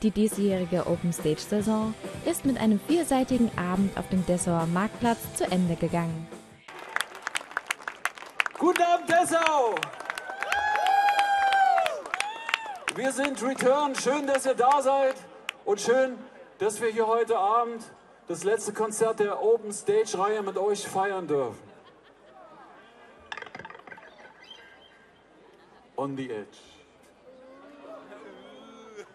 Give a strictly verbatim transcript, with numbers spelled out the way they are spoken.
Die diesjährige Open Stage Saison ist mit einem vierseitigen Abend auf dem Dessauer Marktplatz zu Ende gegangen. Guten Abend, Dessau! Wir sind Return. Schön, dass ihr da seid und schön, dass wir hier heute Abend das letzte Konzert der Open Stage Reihe mit euch feiern dürfen. On the Edge.